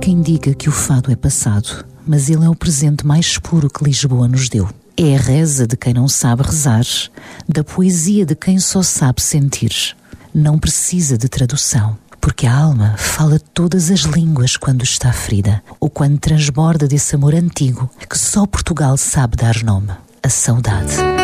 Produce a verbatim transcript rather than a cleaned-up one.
quem diga que o fado é passado, mas ele é o presente mais puro que Lisboa nos deu. É a reza de quem não sabe rezar, da poesia de quem só sabe sentir. Não precisa de tradução, porque a alma fala todas as línguas quando está ferida, ou quando transborda desse amor antigo que só Portugal sabe dar nome, a saudade.